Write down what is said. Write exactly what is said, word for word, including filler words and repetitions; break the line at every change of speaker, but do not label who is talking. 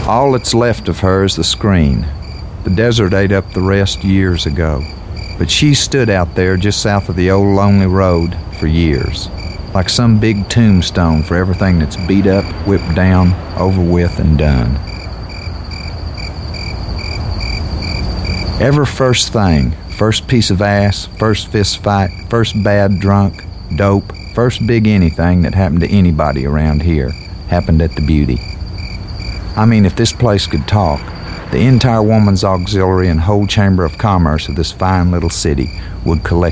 All that's left of her is the screen. The desert ate up the rest years ago, but she stood out there just south of the old lonely road for years, like some big tombstone for everything that's beat up, whipped down, over with, and done. Ever first thing, first piece of ass, first fist fight, first bad drunk, dope, first big anything that happened to anybody around here happened at the Beauty. I mean, if this place could talk, the entire woman's auxiliary and whole chamber of commerce of this fine little city would collectively